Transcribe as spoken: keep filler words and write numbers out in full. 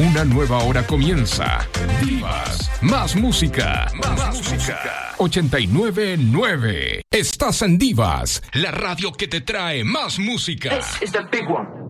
Una nueva hora comienza. Divas, más música, más, más música. ochenta y nueve punto nueve. Estás en Divas, la radio que te trae más música. This is the big one.